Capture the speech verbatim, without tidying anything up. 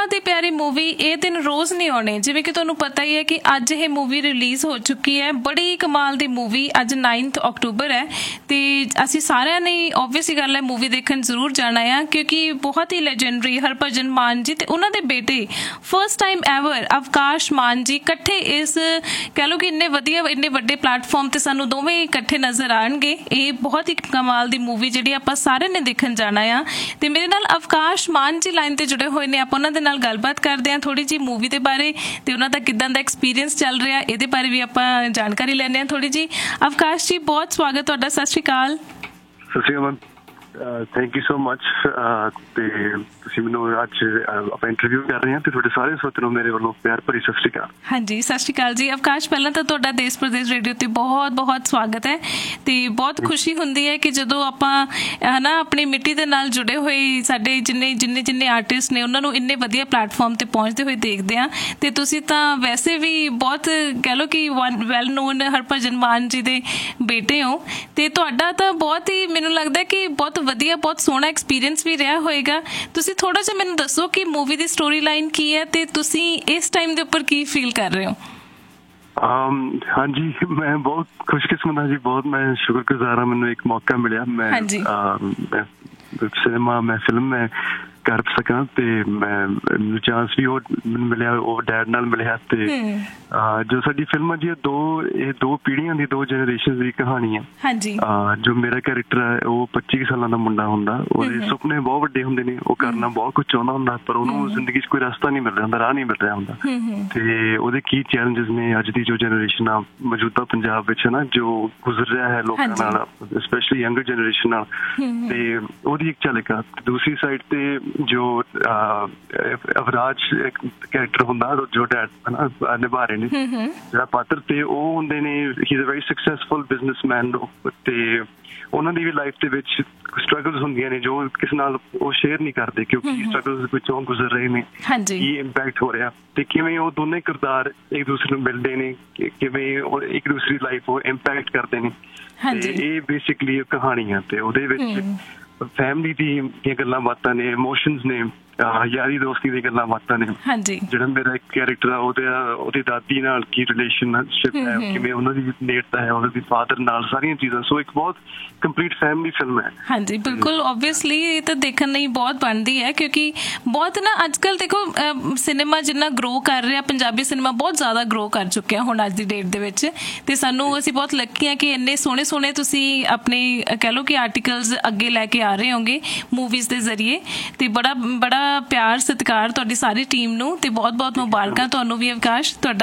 बहुत ही प्यारी मूवी ये दिन रोज नहीं आने, जिवें कि तुहानूं पता ही है कि अज ये मूवी रिलीज़ हो चुकी है। बड़ी कमाल दी मूवी, अज नाइनथ अक्टूबर है तो असीं सारिਆਂ ने ऑबवियस ही गल है मूवी देखण जरूर जाना है, क्योंकि बहुत ही लेजेंडरी हरभजन मान जी ते उन्हां दे बेटे फर्स्ट टाइम एवर अवकाश मान जी इकट्ठे इस कह लो कि इन्ने वधिया इन्ने वड्डे प्लेटफॉर्म ते सानूं दोवें इकट्ठे नज़र आउणगे। ये बहुत ही कमाल दी मूवी जिहड़ी आपां सारिਆਂ ने देखण जाना आ। ते मेरे नाल अवकाश मान जी लाइन ते जुड़े हुए ने, आपां उन्हां दे नाल गलबात करदे हां थोड़ी जी मूवी दे बारे ते उन्हां दा किदां दा एक्सपीरियंस चल रहा इहदे बारे भी आपां जानकारी लैंदे हां थोड़ी जी। अवकाश जी बहुत स्वागत तुहाडा, सत श्री अकाल। सत श्री अकाल, थैंक यू सो मच। ਤੇ ਤੁਸੀਂ ਮੈਨੂੰ ਅੱਜ ਆਪਾਂ ਇੰਟਰਵਿਊ ਕਰ ਰਹੇ ਹਾਂ ਤੇ ਤੁਹਾਡੇ ਸਾਰੇ ਸਰੋਤਿਆਂ ਨੂੰ ਮੇਰੇ ਵੱਲੋਂ ਪਿਆਰ ਭਰੀ ਸਤਿ ਸ਼੍ਰੀ ਅਕਾਲ। ਹਾਂਜੀ, ਸਤਿ ਸ਼੍ਰੀ ਅਕਾਲ ਜੀ। ਅਵਕਾਸ਼, ਪਹਿਲਾਂ ਤਾਂ ਤੁਹਾਡਾ ਦੇਸ਼ ਪ੍ਰਦੇਸ਼ ਰੇਡੀਓ ਤੇ ਬਹੁਤ ਬਹੁਤ ਸਵਾਗਤ ਹੈ ਤੇ ਬਹੁਤ ਖੁਸ਼ੀ ਹੁੰਦੀ ਹੈ ਕਿ ਜਦੋਂ ਆਪਾਂ ਹੈ ਨਾ ਆਪਣੀ ਮਿੱਟੀ ਦੇ ਨਾਲ ਜੁੜੇ ਹੋਏ ਸਾਡੇ ਜਿੰਨੇ ਜਿੰਨੇ ਜਿੰਨੇ ਆਰਟਿਸਟ ਨੇ ਉਹਨਾਂ ਨੂੰ ਇੰਨੇ ਵਧੀਆ ਪਲੇਟਫਾਰਮ ਤੇ ਪਹੁੰਚਦੇ ਹੋਏ ਦੇਖਦੇ ਹਾਂ। ਤੇ ਤੁਸੀਂ ਤਾਂ ਵੈਸੇ ਵੀ ਬਹੁਤ ਕਹਿ ਲਓ ਕਿ ਵੈਲ ਨੋਨ ਹਰਭਜਨ ਮਾਨ ਜੀ ਦੇ ਬੇਟੇ ਹੋ ਤੇ ਤੁਹਾਡਾ ਤਾਂ ਬਹੁਤ ਹੀ ਮੈਨੂੰ ਲੱਗਦਾ ਕਿ ਬਹੁਤ ਵਧੀਆ ਬਹੁਤ ਸੋਹਣਾ ਐਕਸਪੀਰੀਅੰਸ ਵੀ ਰਿਹਾ ਹੋਏਗਾ। ਤੁਸੀਂ ਥੋੜਾ ਜਿਹਾ ਮੈਨੂੰ ਦੱਸੋ ਕਿ ਮੂਵੀ ਦੀ ਸਟੋਰੀ ਲਾਈਨ ਕੀ ਹੈ ਤੇ ਤੁਸੀਂ ਇਸ ਟਾਈਮ ਦੇ ਉੱਪਰ ਕੀ ਫੀਲ ਕਰ ਰਹੇ ਹੋ? हाँ जी, मैं बहुत खुशकिस्मत हाँ जी, बहुत मैं शुक्रगुजार हाँ मैंने एक मौका मिला। मैं सिनेमा मैं फिल्म में कर सका ते मैं चांस भी वो मिलिया वो डैड नाल मिलिया ते जो साडी फिल्म जी दो ये दो पीढ़ियां दी दो जनरेशन दी कहानी है। हाँ जी। जो मेरा कैरेक्टर है वो पच्चीस साल दा मुंडा हुंदा, ओहदे सुपने बहुत वड्डे हुंदे ने, वो करना बहुत कुछ चाहुंदा हुंदा पर ओनू जिंदगी च कोई रास्ता नहीं मिल रहा हुंदा, राह नहीं मिल रहा हुंदा ते ओहदे की चैलेंजेस ने अज दी जो जनरेशन आ मौजूदा पंजाब विच है ना जो गुजर रहा है लोकां नाल, स्पैशली यंगर जनरेशन नाल, ते ओहदी एक झलक आ। दूसरी साइड ते जो अवराज कैरेक्टर हुंदा जो डैड है ना निभा रहे ने ਜਿਹੜਾ ਪਾਤਰ ਤੇ ਉਹ ਹੁੰਦੇ ਨੇ, ਹੀ is a very successful businessman ਤੇ ਉਹਨਾਂ ਦੀ ਵੀ ਲਾਈਫ ਦੇ ਵਿੱਚ ਸਟਰਗਲਸ ਹੁੰਦੀਆਂ ਨੇ ਜੋ ਕਿਸੇ ਨਾਲ ਉਹ ਸ਼ੇਅਰ ਨਹੀਂ ਕਰਦੇ ਕਿਉਂਕਿ ਸਟਰਗਲਸ ਵਿੱਚੋਂ ਗੁਜ਼ਰ ਰਹੇ ਨੇ। ਕੀ ਇੰਪੈਕਟ ਹੋ ਰਿਹਾ ਤੇ ਕਿਵੇਂ ਉਹ ਦੋਨੇ ਕਿਰਦਾਰ ਇੱਕ ਦੂਸਰੇ ਨੂੰ ਮਿਲਦੇ ਨੇ, ਕਿਵੇਂ ਇੱਕ ਦੂਸਰੀ ਲਾਈਫ ਉਹ ਇੰਪੈਕਟ ਕਰਦੇ ਨੇ। ਤੇ ਇਹ ਬੇਸਿਕਲੀ ਕਹਾਣੀ ਆ ਤੇ ਉਹਦੇ ਵਿੱਚ ਫੈਮਿਲੀ ਦੀਆਂ ਗੱਲਾਂ ਬਾਤਾਂ ਨੇ, ਇਮੋਸ਼ਨਸ ਨੇ, ਯਾਰੀ ਦੋਸਤੀ ਦੀਆਂ ਗੱਲਾਂ ਬਾਤਾਂ ਨੇ। ਜਿਹੜਾ ਮੇਰਾ ਇੱਕ ਕੈਰੈਕਟਰ ਆ ਉਹਦੇ ਉਹਦੀ ਦਾਦੀ ਨਾਲ ਕੀ ਰਿਲੇਸ਼ਨਸ਼ਿਪ ਹੈ, ਕਿਵੇਂ ਉਹਨਾਂ ਦੀ ਨੇੜਤਾ ਹੈ ਉਹਨਾਂ ਦੀ ਫਾਦਰ ਨਾਲ, ਸਾਰੀਆਂ ਚੀਜ਼ਾਂ। ਸੋ ਇੱਕ ਬਹੁਤ ਕੰਪਲੀਟ ਫੈਮਿਲੀ ਫਿਲਮ ਹੈ। ਹਾਂਜੀ, ਬਿਲਕੁਲ ਓਬਵੀਅਸਲੀ ਇਹ ਤਾਂ ਦੇਖਣ ਲਈ ਬਹੁਤ ਬਣਦੀ ਹੈ ਕਿਉਂਕਿ ਬਹੁਤ ਨਾ ਅੱਜ ਕੱਲ੍ਹ ਦੇਖੋ ਸਿਨੇਮਾ ਜਿੰਨਾ ਗਰੋ ਕਰ ਰਿਹਾ, ਪੰਜਾਬੀ ਸਿਨੇਮਾ ਬਹੁਤ ਜ਼ਿਆਦਾ ਗਰੋ ਕਰ ਚੁੱਕਿਆ ਹੁਣ ਅੱਜ ਦੀ ਡੇਟ ਦੇ ਵਿੱਚ ਤੇ ਸਾਨੂੰ ਅਸੀਂ ਬਹੁਤ ਲੱਕੀ ਹਾਂ ਕਿ ਇੰਨੇ ਸੋਹਣੇ ਸੋਹਣੇ ਤੁਸੀਂ ਆਪਣੇ ਕਹਿ ਲਓ ਕਿ ਆਰਟੀਕਲਸ ਅੱਗੇ ਲੈ ਕੇ ਆ ਰਹੇ ਹੋਗੇ ਮੂਵੀਜ਼ ਦੇ ਜ਼ਰੀਏ ਤੇ ਬੜਾ ਬੜਾ ਪਿਆਰ ਸਤਿਕਾਰ ਤੁਹਾਡੀ ਸਾਰੀ ਟੀਮ ਨੂੰ ਤੇ ਬਹੁਤ ਬਹੁਤ ਮੁਬਾਰਕਾਂ ਤੁਹਾਨੂੰ ਵੀ ਅਵਕਾਸ਼। ਤੁਹਾਡਾ